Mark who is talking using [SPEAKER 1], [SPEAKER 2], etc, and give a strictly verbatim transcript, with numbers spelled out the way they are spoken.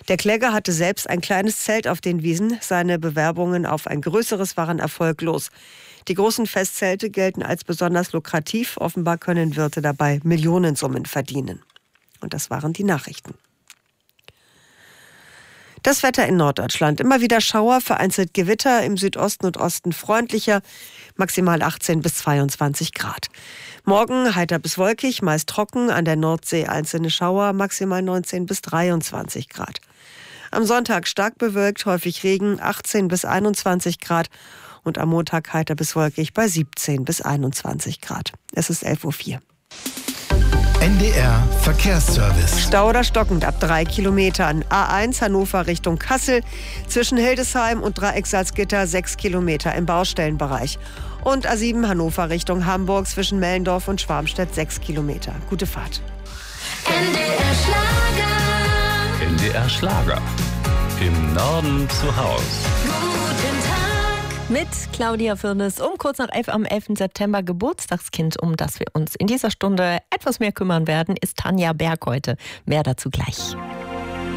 [SPEAKER 1] Der Kläger hatte selbst ein kleines Zelt auf den Wiesen. Seine Bewerbungen auf ein größeres waren erfolglos. Die großen Festzelte gelten als besonders lukrativ. Offenbar können Wirte dabei Millionensummen verdienen. Und das waren die Nachrichten. Das Wetter in Norddeutschland. Immer wieder Schauer, vereinzelt Gewitter, im Südosten und Osten freundlicher, maximal achtzehn bis zweiundzwanzig Grad. Morgen heiter bis wolkig, meist trocken, an der Nordsee einzelne Schauer, maximal neunzehn bis dreiundzwanzig Grad. Am Sonntag stark bewölkt, häufig Regen, achtzehn bis einundzwanzig Grad und am Montag heiter bis wolkig bei siebzehn bis einundzwanzig Grad. Es ist elf Uhr vier.
[SPEAKER 2] N D R Verkehrsservice.
[SPEAKER 1] Stau oder stockend ab drei Kilometern. A eins Hannover Richtung Kassel. Zwischen Hildesheim und Dreieck Salzgitter sechs Kilometer im Baustellenbereich. Und A sieben Hannover Richtung Hamburg zwischen Mellendorf und Schwarmstedt sechs Kilometer. Gute Fahrt.
[SPEAKER 3] N D R Schlager.
[SPEAKER 4] N D R Schlager. Im Norden zu Haus.
[SPEAKER 3] Guten Tag.
[SPEAKER 5] Mit Claudia Firnes um kurz nach elf am elften September Geburtstagskind, um das wir uns in dieser Stunde etwas mehr kümmern werden, ist Tanja Berg heute. Mehr dazu gleich.